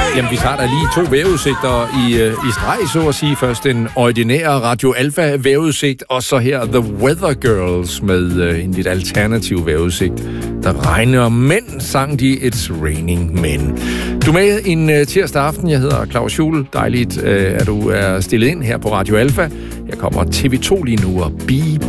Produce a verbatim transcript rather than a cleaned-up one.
Jamen, vi tager da lige to vejrudsigter i, øh, i streg, så at sige. Først den ordinære Radio Alfa vejrudsigt, og så her The Weather Girls med øh, en lidt alternativ vejrudsigt. Der regner, men sang de It's Raining Men. Du er med en øh, tirsdag aften. Jeg hedder Claus Schul. Dejligt, øh, at du er stillet ind her på Radio Alfa. Jeg kommer T V to lige nu og Be